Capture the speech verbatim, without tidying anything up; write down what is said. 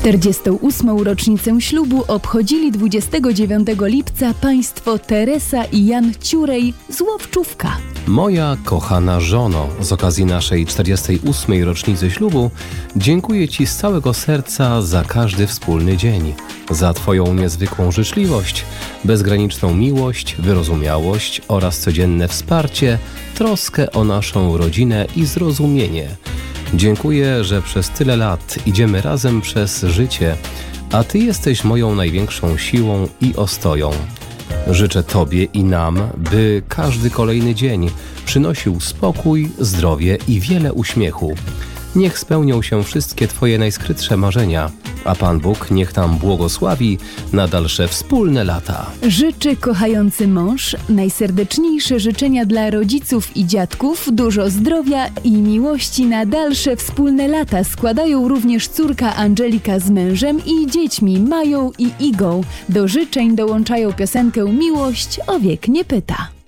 czterdziestą ósmą rocznicę ślubu obchodzili dwudziestego dziewiątego lipca państwo Teresa i Jan Ciurej z Łowczówka. Moja kochana żono, z okazji naszej czterdziestej ósmej rocznicy ślubu dziękuję Ci z całego serca za każdy wspólny dzień, za Twoją niezwykłą życzliwość, bezgraniczną miłość, wyrozumiałość oraz codzienne wsparcie, troskę o naszą rodzinę i zrozumienie. Dziękuję, że przez tyle lat idziemy razem przez życie, a Ty jesteś moją największą siłą i ostoją. Życzę Tobie i nam, by każdy kolejny dzień przynosił spokój, zdrowie i wiele uśmiechu. Niech spełnią się wszystkie Twoje najskrytsze marzenia, a Pan Bóg niech nam błogosławi na dalsze wspólne lata. Życzy kochający mąż, najserdeczniejsze życzenia dla rodziców i dziadków, dużo zdrowia i miłości na dalsze wspólne lata składają również córka Angelika z mężem i dziećmi Mają i Igą. Do życzeń dołączają piosenkę Miłość o wiek nie pyta.